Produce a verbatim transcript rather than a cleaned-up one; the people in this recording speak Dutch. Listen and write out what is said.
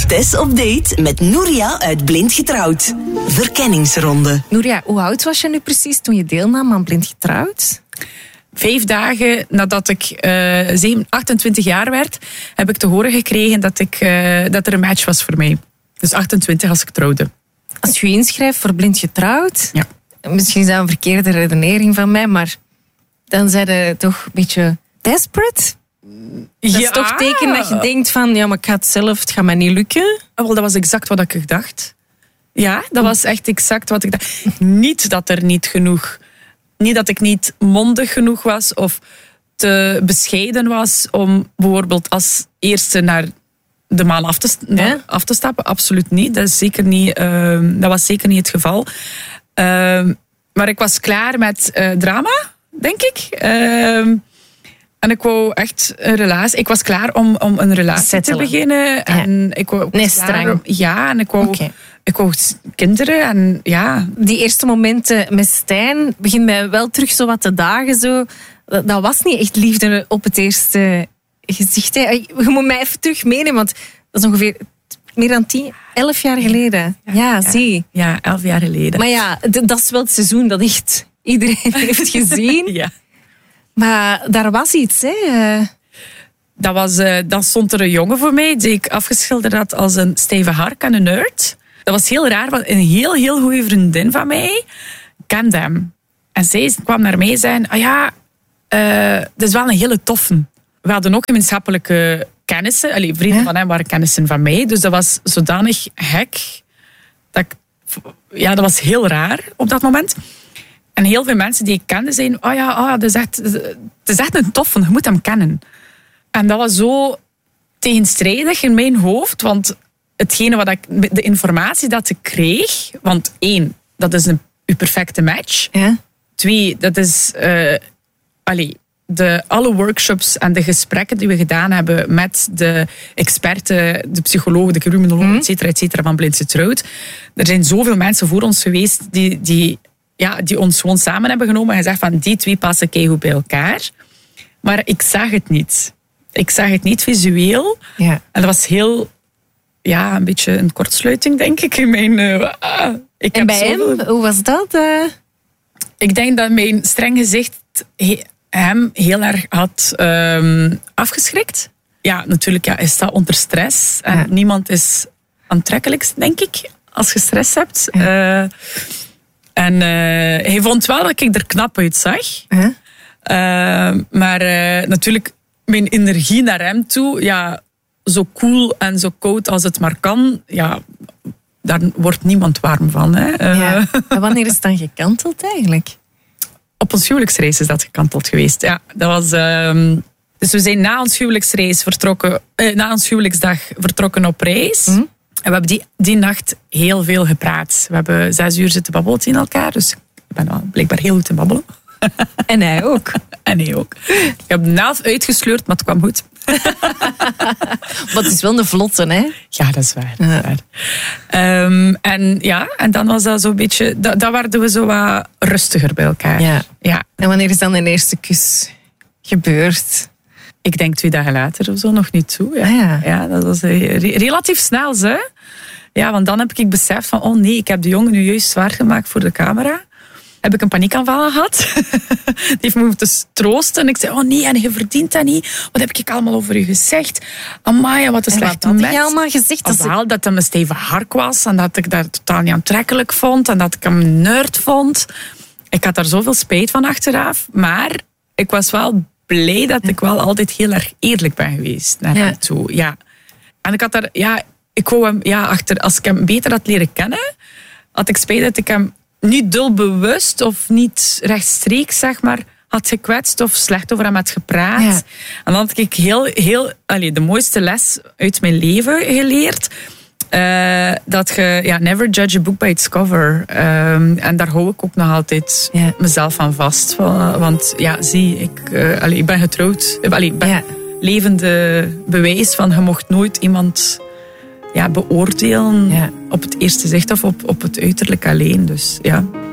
Tess op date met Nouria uit Blind Getrouwd. Verkenningsronde. Nouria, hoe oud was je nu precies toen je deelnam aan Blind Getrouwd? Vijf dagen nadat ik uh, achtentwintig jaar werd, heb ik te horen gekregen dat, ik, uh, dat er een match was voor mij. Dus achtentwintig als ik trouwde. Als je je inschrijft voor Blind Getrouwd, ja. Misschien is dat een verkeerde redenering van mij, maar dan zijn je toch een beetje desperate. Dat ja. is toch teken dat je denkt van, ja, maar ik ga het zelf, het gaat mij niet lukken. Wel, dat was exact wat ik dacht. Ja, dat was echt exact wat ik dacht. Niet dat er niet genoeg... Niet dat ik niet mondig genoeg was of te bescheiden was om bijvoorbeeld als eerste naar de maan af te, ja? af te stappen. Absoluut niet. Dat, is zeker niet uh, dat was zeker niet het geval. Uh, maar ik was klaar met uh, drama, denk ik. Uh, en ik wou echt een relatie. Ik was klaar om, om een relatie Settelen. te beginnen. Ja. En ik wou, ik nee, was klaar streng. om, ja, en ik wou... Okay. Ik wou kinderen en ja... Die eerste momenten met Stijn begint mij wel terug zo wat te dagen. Zo. Dat, dat was niet echt liefde op het eerste gezicht. Hè. Je moet mij even terug meenemen, want dat is ongeveer meer dan tien, elf jaar geleden. Ja, ja, ja zie. Ja, elf jaar geleden. Maar ja, d- dat is wel het seizoen dat echt iedereen heeft gezien. Ja. Maar daar was iets, hè... Dat was, uh, dan stond er een jongen voor mij die ik afgeschilderd had als een stijve hark en een nerd. Dat was heel raar, want een heel, heel goede vriendin van mij kende hem. En zij kwam naar mij en zei, ah ja, uh, dat is wel een hele toffe. We hadden ook gemeenschappelijke kennissen. Allee, vrienden huh? van hem waren kennissen van mij. Dus dat was zodanig gek. Dat ik, ja, dat was heel raar op dat moment. En heel veel mensen die ik kende zeiden, oh ja, oh, dat is echt, het is echt een toffe, je moet hem kennen. En dat was zo tegenstrijdig in mijn hoofd, want hetgene wat ik, de informatie dat ik kreeg, want één, dat is een, uw perfecte match. Ja. Twee, dat is uh, allee, de, alle workshops en de gesprekken die we gedaan hebben met de experten, de psychologen, de criminologen, mm. et cetera, et cetera, van Blind Getrouwd. Er zijn zoveel mensen voor ons geweest die, die, ja, die ons gewoon samen hebben genomen en gezegd van die twee passen keigoed bij elkaar. Maar ik zag het niet. Ik zag het niet visueel. Ja. En dat was heel... Ja, een beetje een kortsluiting, denk ik. In mijn, uh, ah, ik en heb bij zoveel... hem, hoe was dat? Uh... Ik denk dat mijn streng gezicht he, hem heel erg had um, afgeschrikt. Ja, natuurlijk ja, is dat onder stress. En ja. niemand is aantrekkelijk, denk ik, als je stress hebt. Ja. Uh, en uh, hij vond wel dat ik er knap uitzag. Ja. Uh, maar uh, natuurlijk, mijn energie naar hem toe... Ja, zo cool en zo koud als het maar kan, ja, daar wordt niemand warm van. Hè. Ja. En wanneer is het dan gekanteld eigenlijk? Op ons huwelijksreis is dat gekanteld geweest. Ja, dat was, um, dus we zijn na ons huwelijksreis vertrokken, eh, na ons huwelijksdag vertrokken op reis. Mm. En we hebben die, die nacht heel veel gepraat. We hebben zes uur zitten babbelen in elkaar, dus ik ben wel blijkbaar heel goed in babbelen. En hij ook. En hij ook. Ik heb de naald uitgesleurd, maar het kwam goed. Maar het is wel een vlotte, hè? Ja, dat is waar. Dat is ja. waar. Um, en ja, en dan was dat zo'n beetje... Dan da werden we zo wat rustiger bij elkaar. Ja. Ja. En wanneer is dan de eerste kus gebeurd? Ik denk twee dagen later of zo, nog niet toe. Ja, ah, ja. ja dat was re- relatief snel, hè? Ja, want dan heb ik beseft van... Oh nee, ik heb de jongen nu juist zwaar gemaakt voor de camera. Heb ik een paniekaanval gehad. Die heeft me moeten troosten. En ik zei, oh nee, en je verdient dat niet. Wat heb ik allemaal over u gezegd? Amai, wat een slecht moment. Wat had je allemaal gezegd? Dat wel, dat hij een stijve hark was. En dat ik dat totaal niet aantrekkelijk vond. En dat ik hem een nerd vond. Ik had daar zoveel spijt van achteraf. Maar ik was wel blij dat ik wel altijd heel erg eerlijk ben geweest naar hem toe. Ja. En ik had daar... Ja, ik wou hem... Ja, achter, als ik hem beter had leren kennen, had ik spijt dat ik hem... niet doelbewust of niet rechtstreeks, zeg maar, had gekwetst of slecht over hem had gepraat. Ja. En dan had ik heel, heel, allez, de mooiste les uit mijn leven geleerd. Uh, dat je, ja, never judge a book by its cover. Um, en daar hou ik ook nog altijd ja. mezelf aan vast. Want ja, zie, ik, uh, allez, ik ben getrouwd. Allez, ik ben ja. levende bewijs van, je mocht nooit iemand... Ja, beoordelen ja. op het eerste zicht of op, op het uiterlijk alleen. Dus ja.